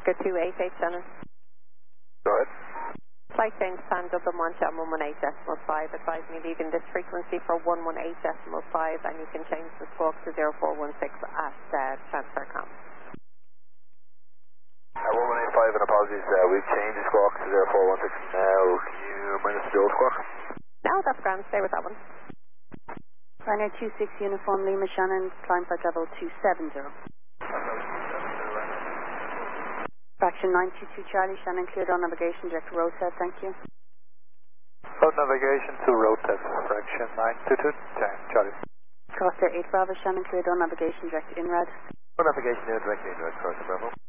Go 288 Shannon. Go ahead. Flight change time Dublin 1 Chat 118.5. Advising you leaving this frequency for 118.5 and you can change the squawk to 0416 at transfer com. 118.5 and apologies, we've changed the squawk to 0416 now. Can you minus the old squawk? No, that's grand. Stay with that one. Ryanair 26 Uniform Lima Shannon, climb flight level 270. Fraction 922 Charlie Shannon, cleared on navigation direct to road test, thank you. Road navigation to road test, fraction 922 Charlie. Crosshair 8 Bravo Shannon, cleared on navigation direct to INRAD. Road navigation direct to INRAD, Crosshair Bravo.